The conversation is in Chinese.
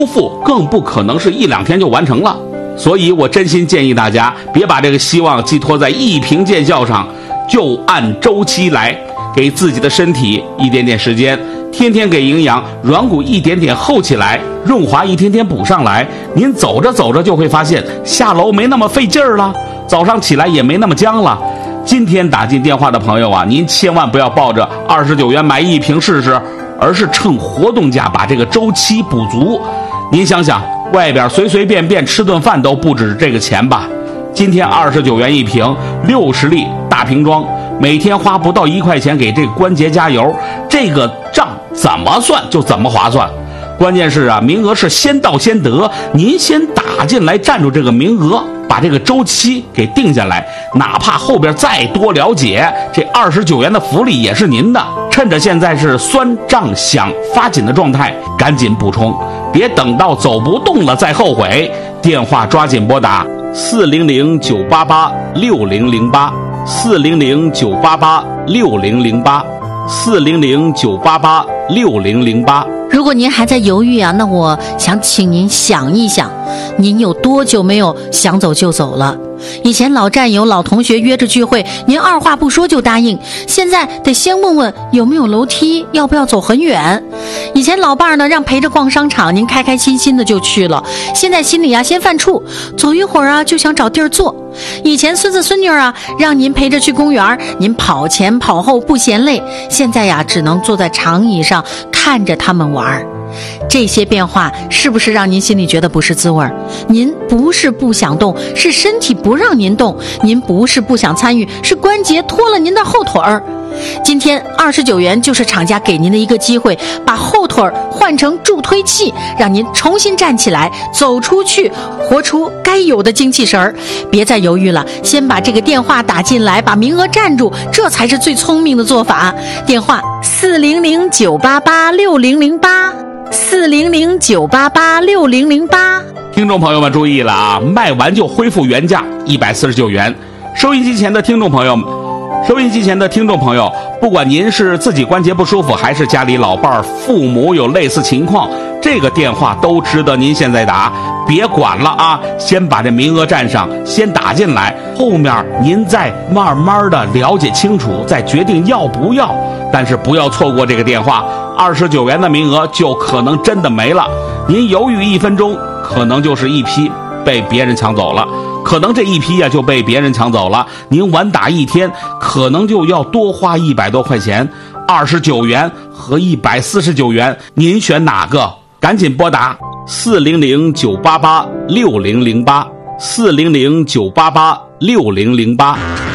付更不可能是1-2天就完成了。所以我真心建议大家别把这个希望寄托在一瓶见效上，就按周期来，给自己的身体一点点时间，天天给营养，软骨一点点厚起来，润滑一天天补上来。您走着走着就会发现下楼没那么费劲儿了，早上起来也没那么僵了。今天打进电话的朋友啊，您千万不要抱着29元买1瓶试试，而是趁活动价把这个周期补足。您想想，外边随随便便吃顿饭都不止这个钱吧？今天29元1瓶，60粒大瓶装，每天花不到1块钱给这个关节加油，这个账怎么算就怎么划算。关键是啊，名额是先到先得，您先打进来占住这个名额，把这个周期给定下来，哪怕后边再多了解，这29元的福利也是您的。趁着现在是酸胀想发紧的状态，赶紧补充，别等到走不动了再后悔。电话抓紧拨打400-988-6008，400-988-6008，400-988-6008。 如果您还在犹豫啊，那我想请您想一想，您有多久没有想走就走了？以前老战友老同学约着聚会，您二话不说就答应，现在得先问问有没有楼梯，要不要走很远。以前老伴儿呢让陪着逛商场，您开开心心的就去了，现在心里啊先犯怵，走一会儿啊就想找地儿坐。以前孙子孙女啊让您陪着去公园，您跑前跑后不嫌累，现在呀只能坐在长椅上看着他们玩。这些变化是不是让您心里觉得不是滋味？您不是不想动，是身体不让您动；您不是不想参与，是关节拖了您的后腿儿。今天29元就是厂家给您的一个机会，把后腿换成助推器，让您重新站起来，走出去，活出该有的精气神儿。别再犹豫了，先把这个电话打进来，把名额占住，这才是最聪明的做法。电话400-988-6008，400-988-6008。 听众朋友们注意了啊，卖完就恢复原价149元。收音机前的听众朋友，不管您是自己关节不舒服，还是家里老伴儿、父母有类似情况，这个电话都值得您现在打，别管了啊！先把这名额占上，先打进来，后面您再慢慢的了解清楚，再决定要不要。但是不要错过这个电话，29元的名额就可能真的没了。您犹豫1分钟，可能就是一批被别人抢走了。可能这一批呀就被别人抢走了，您晚打1天，可能就要多花100多块钱，29元和149元，您选哪个？赶紧拨打400-988-6008，400-988-6008。